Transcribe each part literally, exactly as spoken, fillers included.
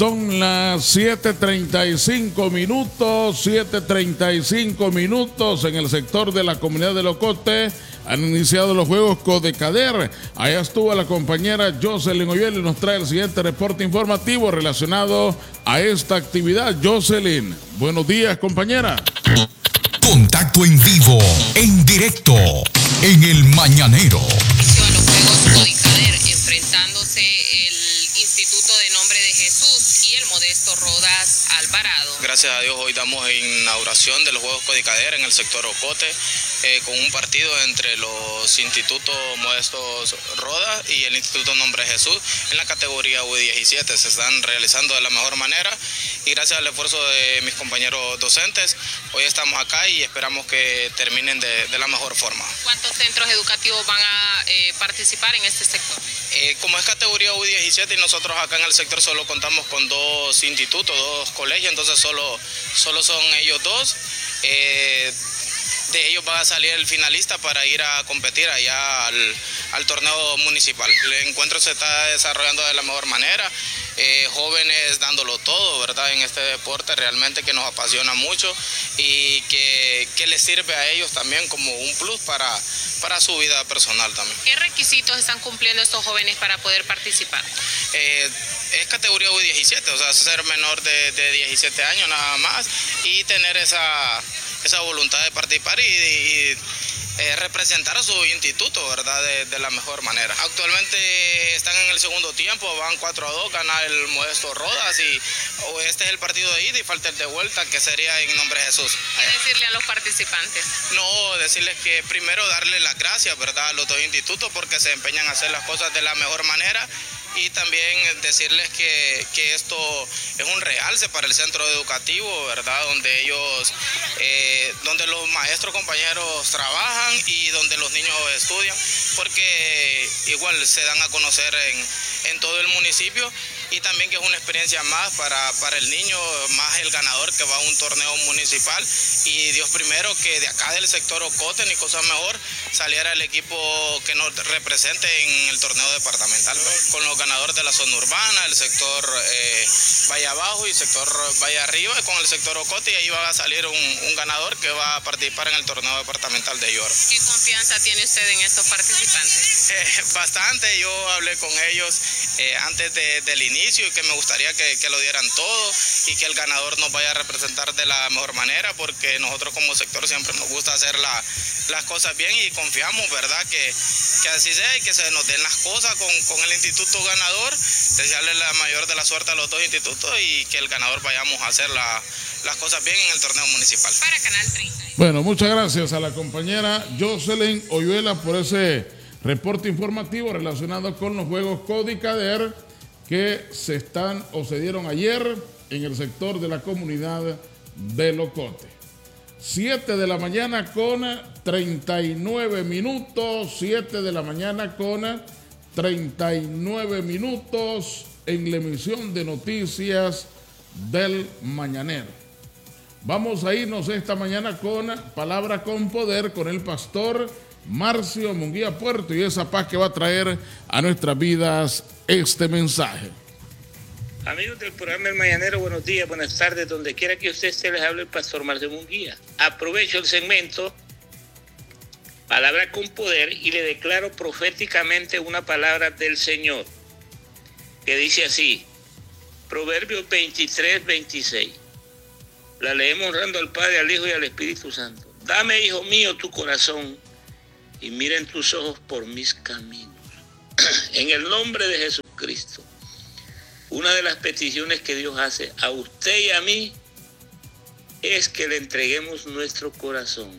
Son las siete treinta y cinco minutos, siete treinta y cinco minutos en el sector de la comunidad de Locote. Han iniciado los juegos Codecader. Allá estuvo la compañera Jocelyn Oyuela y nos trae el siguiente reporte informativo relacionado a esta actividad. Jocelyn, buenos días, compañera. Contacto en vivo, en directo, en el Mañanero. Los juegos Codecader, enfrentándose el Instituto de Nombre de Jesús y el Modesto Rodas Alvarado. Gracias a Dios hoy damos inauguración de los juegos Codecader en el sector Ocote, eh, con un partido entre los institutos Modestos Rodas y el Instituto Nombre de Jesús en la categoría U diecisiete. Se están realizando de la mejor manera y gracias al esfuerzo de mis compañeros docentes, hoy estamos acá y esperamos que terminen de, de la mejor forma. ¿Cuántos centros educativos van a eh, participar en este sector? Eh, como es categoría U diecisiete y nosotros acá en el sector solo contamos con dos institutos, dos colegios, entonces solo, solo son ellos dos. Eh, de ellos va a salir el finalista para ir a competir allá al, al torneo municipal. El encuentro se está desarrollando de la mejor manera, eh, jóvenes dándolo todo, ¿verdad? En este deporte realmente que nos apasiona mucho y que, que les sirve a ellos también como un plus para, para su vida personal también. ¿Qué requisitos están cumpliendo estos jóvenes para poder participar? Eh, es categoría U diecisiete, o sea, ser menor de, de diecisiete años nada más y tener esa, esa voluntad de participar y, y eh, representar a su instituto, ¿verdad? De, de la mejor manera. Actualmente están en el segundo tiempo, van cuatro a dos, gana el Modesto Rodas y oh, este es el partido de ida y falta el de vuelta, que sería en Nombre de Jesús. ¿Qué decirle a los participantes? No, decirles que primero darle las gracias, ¿verdad? A los dos institutos porque se empeñan a hacer las cosas de la mejor manera. Y también decirles que, que esto es un realce para el centro educativo, ¿verdad? Donde ellos, eh, donde los maestros compañeros trabajan y donde los niños estudian, porque igual se dan a conocer en, en todo el municipio y también que es una experiencia más para, para el niño, más el ganador que va a un torneo municipal y Dios primero que de acá del sector Ocote, ni cosa mejor, saliera el equipo que nos represente en el torneo departamental, con los ganadores de la zona urbana, el sector eh, Valle Abajo y el sector Valle Arriba, y con el sector Ocote, y ahí va a salir un, un ganador que va a participar en el torneo departamental de Lloro. ¿Qué confianza tiene usted en estos participantes? Eh, bastante, yo hablé con ellos eh, antes de, del inicio y que me gustaría que, que lo dieran todo y que el ganador nos vaya a representar de la mejor manera, porque nosotros como sector siempre nos gusta hacer la, las cosas bien y confiamos, ¿verdad? Que, que así sea y que se nos den las cosas con, con el instituto ganador, desearle la mayor de la suerte a los dos institutos y que el ganador vayamos a hacer la, las cosas bien en el torneo municipal. Para Canal treinta. Bueno, muchas gracias a la compañera Jocelyn Oyuela por ese reporte informativo relacionado con los juegos Codecader que se están o se dieron ayer en el sector de la comunidad de Locote. siete de la mañana con treinta y nueve minutos, siete de la mañana con treinta y nueve minutos en la emisión de noticias del Mañanero. Vamos a irnos esta mañana con Palabra con Poder con el pastor Marcio Munguía Puerto y esa paz que va a traer a nuestras vidas este mensaje. Amigos del programa El Mañanero, buenos días, buenas tardes, donde quiera que usted esté, les hable el pastor Marcio Munguía. Aprovecho el segmento Palabra con Poder y le declaro proféticamente una palabra del Señor que dice así, Proverbios veintitrés, veintiséis. La leemos honrando al Padre, al Hijo y al Espíritu Santo. Dame, hijo mío, tu corazón y miren tus ojos por mis caminos. En el nombre de Jesucristo. Una de las peticiones que Dios hace a usted y a mí es que le entreguemos nuestro corazón.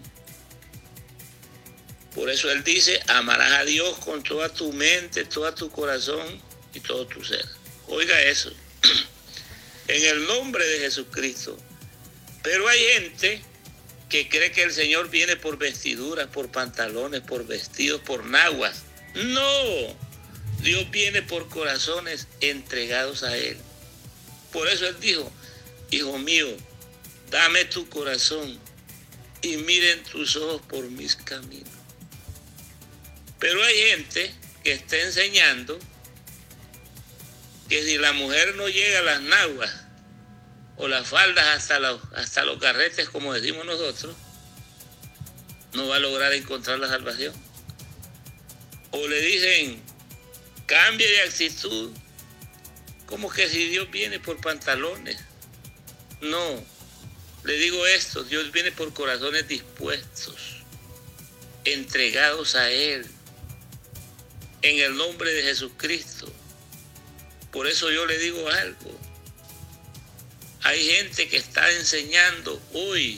Por eso Él dice, amarás a Dios con toda tu mente, todo tu corazón y todo tu ser. Oiga eso. En el nombre de Jesucristo. Pero hay gente que cree que el Señor viene por vestiduras, por pantalones, por vestidos, por naguas. No, Dios viene por corazones entregados a Él. Por eso Él dijo, hijo mío, dame tu corazón y miren tus ojos por mis caminos. Pero hay gente que está enseñando que si la mujer no llega a las naguas o las faldas hasta los, hasta los carretes, como decimos nosotros, no va a lograr encontrar la salvación. O le dicen, cambie de actitud, como que si Dios viene por pantalones. No, le digo esto, Dios viene por corazones dispuestos, entregados a Él, en el nombre de Jesucristo. Por eso yo le digo algo. Hay gente que está enseñando hoy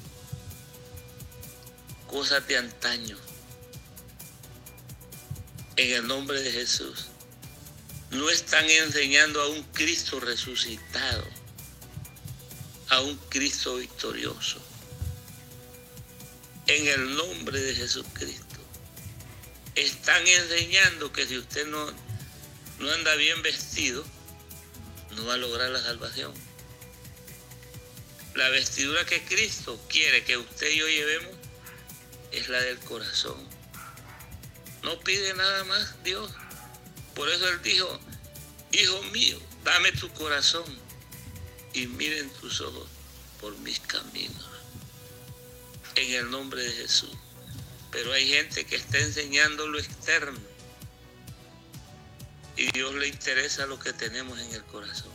cosas de antaño. En el nombre de Jesús. No están enseñando a un Cristo resucitado, a un Cristo victorioso. En el nombre de Jesucristo. Están enseñando que si usted no, no anda bien vestido, no va a lograr la salvación. La vestidura que Cristo quiere que usted y yo llevemos es la del corazón. No pide nada más Dios. Por eso Él dijo, hijo mío, dame tu corazón y miren tus ojos por mis caminos. En el nombre de Jesús. Pero hay gente que está enseñando lo externo y Dios le interesa lo que tenemos en el corazón.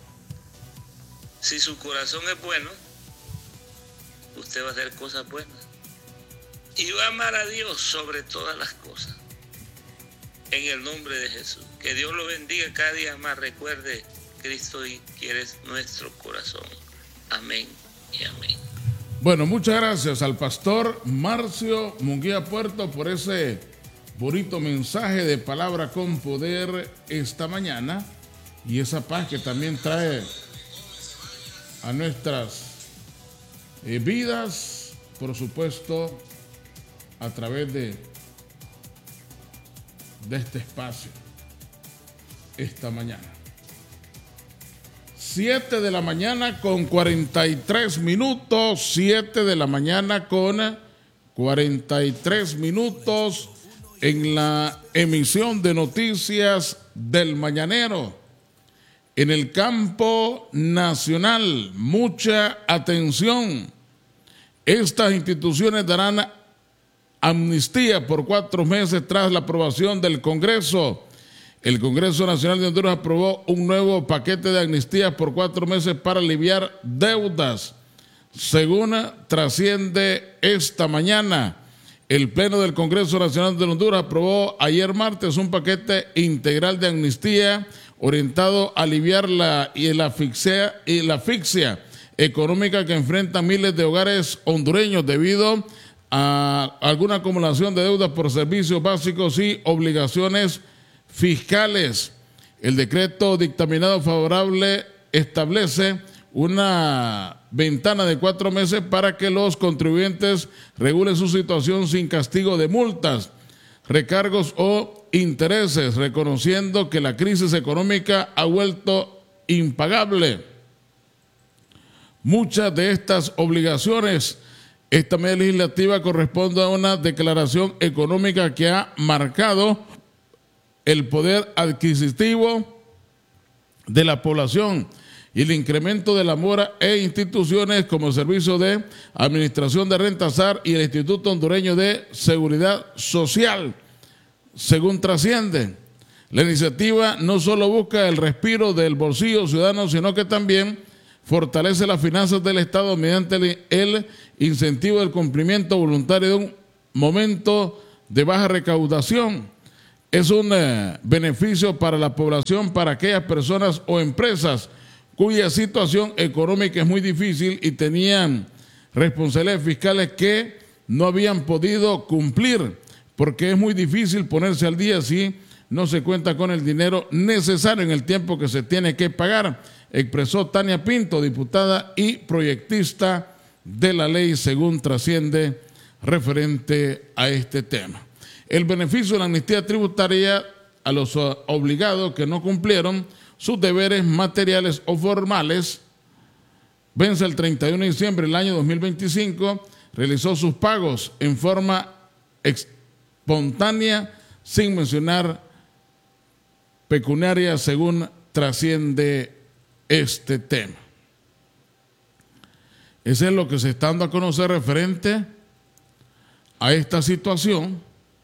Si su corazón es bueno, usted va a hacer cosas buenas y va a amar a Dios sobre todas las cosas. En el nombre de Jesús. Que Dios lo bendiga cada día más. Recuerde, Cristo quiere nuestro corazón. Amén y amén. Bueno, muchas gracias al pastor Marcio Munguía Puerto por ese bonito mensaje de palabra con poder esta mañana y esa paz que también trae a nuestras eh, vidas, por supuesto, a través de, de este espacio esta mañana. siete de la mañana con cuarenta y tres minutos, siete de la mañana con cuarenta y tres minutos en la emisión de noticias del Mañanero. En el campo nacional, mucha atención. Estas instituciones darán amnistía por cuatro meses tras la aprobación del Congreso. El Congreso Nacional de Honduras aprobó un nuevo paquete de amnistías por cuatro meses para aliviar deudas. Según trasciende esta mañana, el Pleno del Congreso Nacional de Honduras aprobó ayer martes un paquete integral de amnistía orientado a aliviar la, y la, asfixia, y la asfixia económica que enfrentan miles de hogares hondureños debido a alguna acumulación de deudas por servicios básicos y obligaciones fiscales. El decreto dictaminado favorable establece una ventana de cuatro meses para que los contribuyentes regulen su situación sin castigo de multas, recargos o intereses, reconociendo que la crisis económica ha vuelto impagable muchas de estas obligaciones. Esta medida legislativa corresponde a una declaración económica que ha marcado el poder adquisitivo de la población y el incremento de la mora e instituciones como el Servicio de Administración de Rentas S A R y el Instituto Hondureño de Seguridad Social. Según trasciende, la iniciativa no solo busca el respiro del bolsillo ciudadano, sino que también fortalece las finanzas del Estado mediante el, el incentivo del cumplimiento voluntario de un momento de baja recaudación. Es un eh, beneficio para la población, para aquellas personas o empresas cuya situación económica es muy difícil y tenían responsabilidades fiscales que no habían podido cumplir, porque es muy difícil ponerse al día si no se cuenta con el dinero necesario en el tiempo que se tiene que pagar, expresó Tania Pinto, diputada y proyectista de la ley, según trasciende referente a este tema. El beneficio de la amnistía tributaria a los obligados que no cumplieron sus deberes materiales o formales vence el treinta y uno de diciembre del año dos mil veinticinco, realizó sus pagos en forma espontánea sin mencionar pecuniaria, según trasciende este tema. Eso es lo que se está dando a conocer referente a esta situación.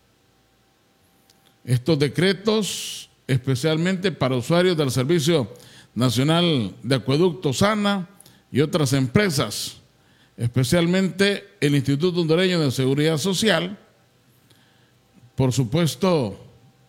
Estos decretos, especialmente para usuarios del Servicio Nacional de Acueducto SANA y otras empresas, especialmente el Instituto Hondureño de Seguridad Social, por supuesto,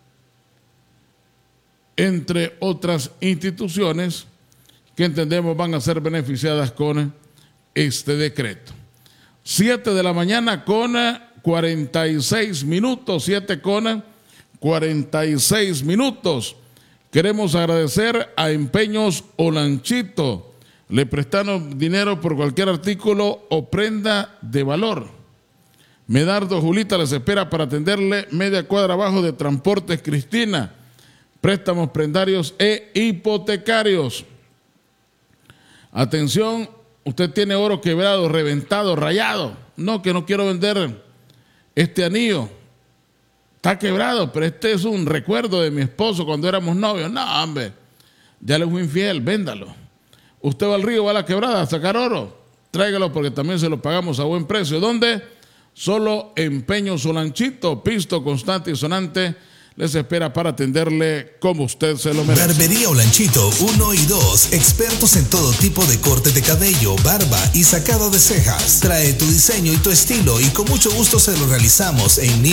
entre otras instituciones que entendemos van a ser beneficiadas con este decreto. Siete de la mañana con cuarenta y seis minutos, siete con cuarenta y seis minutos. Queremos agradecer a Empeños Olanchito. Le prestaron dinero por cualquier artículo o prenda de valor. Medardo Julita les espera para atenderle media cuadra abajo de Transportes Cristina. Préstamos prendarios e hipotecarios. Atención, usted tiene oro quebrado, reventado, rayado. No, que no quiero vender este anillo. Está quebrado, pero este es un recuerdo de mi esposo cuando éramos novios. No, hombre, ya le fui infiel, véndalo. Usted va al río, va a la quebrada a sacar oro. Tráigalo porque también se lo pagamos a buen precio. ¿Dónde? Solo Empeños Olanchito, pisto constante y sonante. Les espera para atenderle como usted se lo merece. Barbería Olanchito uno y dos, expertos en todo tipo de corte de cabello, barba y sacado de cejas. Trae tu diseño y tu estilo y con mucho gusto se lo realizamos en